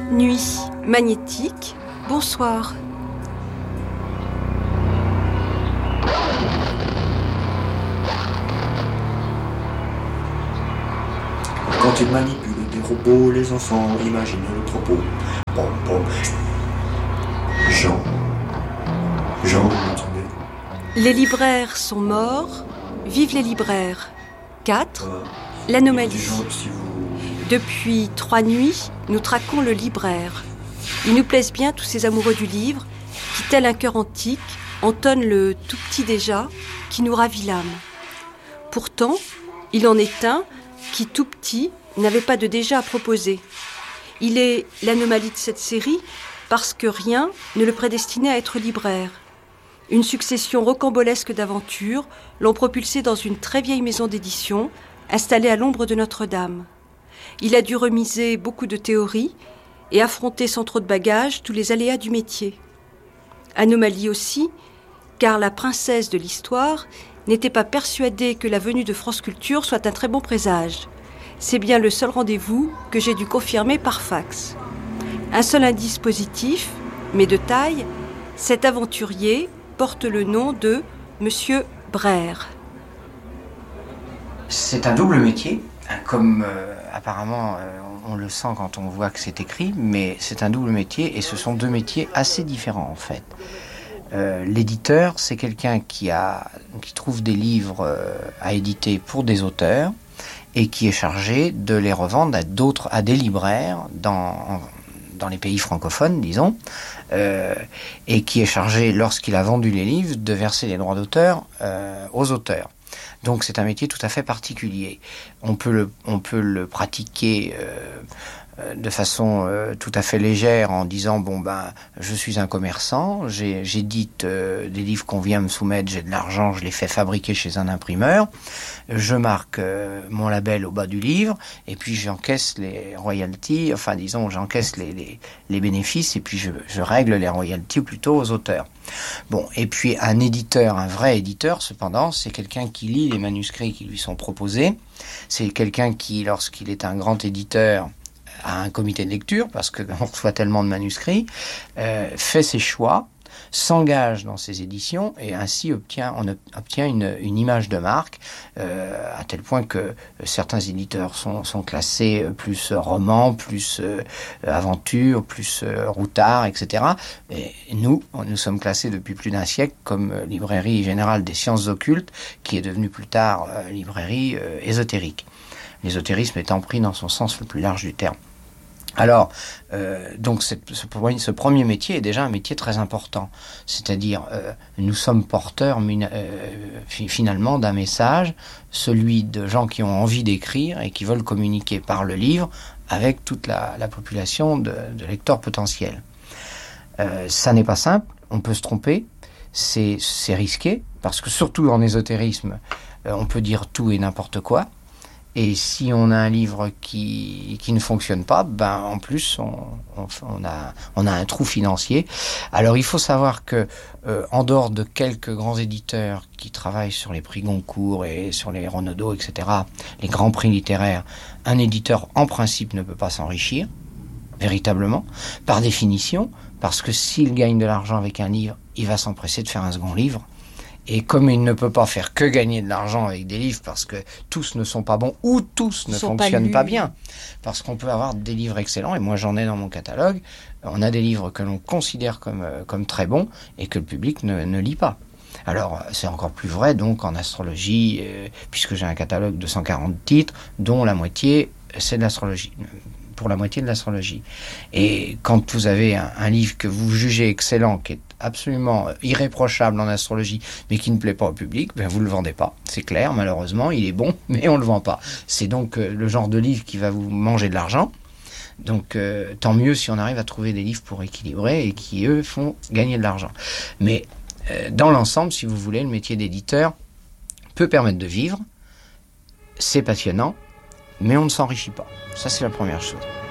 Nuit magnétique, bonsoir. Quand ils manipulent des robots, les enfants imaginent le troupeau. Pom pom. Jean, vous m'entendez? Les libraires sont morts, vivent les libraires. 4. L'anomalie. Si vous... Depuis 3 nuits, nous traquons le libraire. Il nous plaise bien tous ces amoureux du livre, qui, tel un cœur antique, entonnent le tout petit déjà, qui nous ravit l'âme. Pourtant, il en est un qui, tout petit, n'avait pas de déjà à proposer. Il est l'anomalie de cette série parce que rien ne le prédestinait à être libraire. Une succession rocambolesque d'aventures l'ont propulsé dans une très vieille maison d'édition, installée à l'ombre de Notre-Dame. Il a dû remiser beaucoup de théories et affronter sans trop de bagages tous les aléas du métier. Anomalie aussi, car la princesse de l'histoire n'était pas persuadée que la venue de France Culture soit un très bon présage. C'est bien le seul rendez-vous que j'ai dû confirmer par fax. Un seul indice positif, mais de taille, cet aventurier porte le nom de Monsieur Brère. C'est un double métier, comme apparemment on le sent quand on voit que c'est écrit, mais c'est un double métier et ce sont deux métiers assez différents en fait. L'éditeur, c'est quelqu'un qui trouve des livres à éditer pour des auteurs et qui est chargé de les revendre à des libraires dans les pays francophones, disons, et qui est chargé, lorsqu'il a vendu les livres, de verser les droits d'auteur aux auteurs. Donc c'est un métier tout à fait particulier. On peut le pratiquer de façon tout à fait légère en disant je suis un commerçant, j'édite des livres qu'on vient me soumettre, j'ai de l'argent, je les fais fabriquer chez un imprimeur, je marque mon label au bas du livre et puis j'encaisse les royalties, j'encaisse les bénéfices et puis je règle les royalties plutôt aux auteurs. Bon, et puis un éditeur, un vrai éditeur, cependant, c'est quelqu'un qui lit les manuscrits qui lui sont proposés. C'est quelqu'un qui, lorsqu'il est un grand éditeur, a un comité de lecture, parce qu'on reçoit tellement de manuscrits, fait ses choix, s'engage dans ses éditions et ainsi on obtient une image de marque à tel point que certains éditeurs sont classés plus romans, plus aventure, plus routard, etc. Et nous sommes classés depuis plus d'un siècle comme librairie générale des sciences occultes, qui est devenue plus tard librairie ésotérique. L'ésotérisme étant pris dans son sens le plus large du terme. Alors, donc ce premier métier est déjà un métier très important. C'est-à-dire, nous sommes porteurs finalement d'un message, celui de gens qui ont envie d'écrire et qui veulent communiquer par le livre avec toute la population de lecteurs potentiels. Ça n'est pas simple, on peut se tromper, c'est risqué, parce que surtout en ésotérisme, on peut dire tout et n'importe quoi. Et si on a un livre qui ne fonctionne pas, en plus on a un trou financier. Alors il faut savoir que en dehors de quelques grands éditeurs qui travaillent sur les prix Goncourt et sur les Renaudot, etc., les grands prix littéraires, un éditeur en principe ne peut pas s'enrichir véritablement, par définition, parce que s'il gagne de l'argent avec un livre, il va s'empresser de faire un second livre. Et comme il ne peut pas faire que gagner de l'argent avec des livres parce que tous ne sont pas bons ou tous ne fonctionnent pas bien, parce qu'on peut avoir des livres excellents, et moi j'en ai dans mon catalogue, on a des livres que l'on considère comme très bons et que le public ne lit pas. Alors c'est encore plus vrai donc en astrologie, puisque j'ai un catalogue de 140 titres, dont la moitié c'est de l'astrologie. Pour la moitié de l'astrologie. Et quand vous avez un livre que vous jugez excellent, qui est absolument irréprochable en astrologie, mais qui ne plaît pas au public, vous ne le vendez pas. C'est clair, malheureusement, il est bon, mais on ne le vend pas. C'est donc le genre de livre qui va vous manger de l'argent. Donc tant mieux si on arrive à trouver des livres pour équilibrer et qui, eux, font gagner de l'argent. Mais dans l'ensemble, si vous voulez, le métier d'éditeur peut permettre de vivre. C'est passionnant, mais on ne s'enrichit pas. Ça, c'est la première chose.